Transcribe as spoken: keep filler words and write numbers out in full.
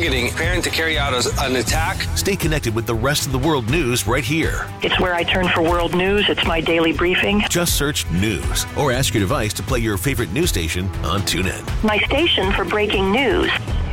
targeting, preparing to carry out an attack. Stay connected with the rest of the world news right here. It's where I turn for world news. It's my daily briefing. Just search news or ask your device to play your favorite news station on TuneIn. My station for breaking news.